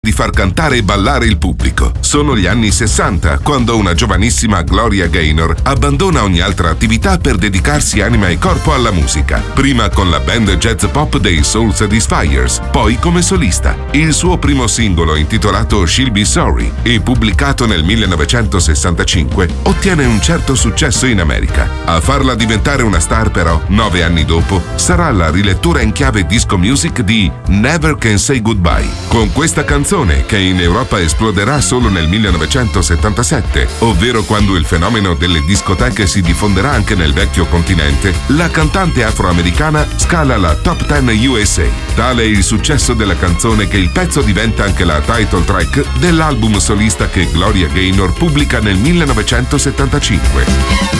di far cantare e ballare il pubblico. Sono gli anni 60, quando una giovanissima Gloria Gaynor abbandona ogni altra attività per dedicarsi anima e corpo alla musica. Prima con la band jazz pop dei Soul Satisfiers, poi come solista. Il suo primo singolo, intitolato She'll Be Sorry e pubblicato nel 1965, ottiene un certo successo in America. A farla diventare una star però, 9 anni dopo, sarà la rilettura in chiave disco music di Never Can Say Goodbye. Con questa canzone, che in Europa esploderà solo nel 1977, ovvero quando il fenomeno delle discoteche si diffonderà anche nel vecchio continente, la cantante afroamericana scala la Top 10 USA. Tale è il successo della canzone che il pezzo diventa anche la title track dell'album solista che Gloria Gaynor pubblica nel 1975.